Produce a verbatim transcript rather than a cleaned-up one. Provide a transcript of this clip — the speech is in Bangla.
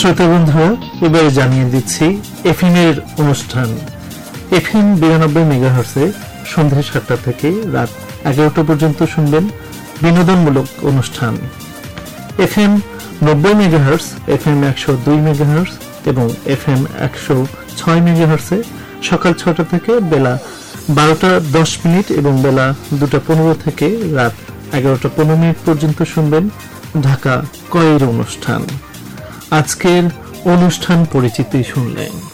শ্রোতা বন্ধুরা, এবারে জানিয়ে দিচ্ছি এফএম এর অনুষ্ঠান। এফএম বিরানব্বই মেগাহার্টজে সন্ধ্যা সাতটা থেকে রাত এগারোটা পর্যন্ত শুনবেন বিনোদনমূলক অনুষ্ঠান। এফএম নব্বই মেগাহার্টজ, এফএম একশো দুই মেগাহার্টজ এবং এফএম একশো ছয় মেগাহার্টজে সকাল ছটা থেকে বেলা বারোটা দশ মিনিট এবং বেলা দুটা পনেরো থেকে রাত এগারোটা পনেরো মিনিট পর্যন্ত শুনবেন ঢাকা কয়ের অনুষ্ঠান। আজকের অনুষ্ঠান পরিচিতি শুনলেন।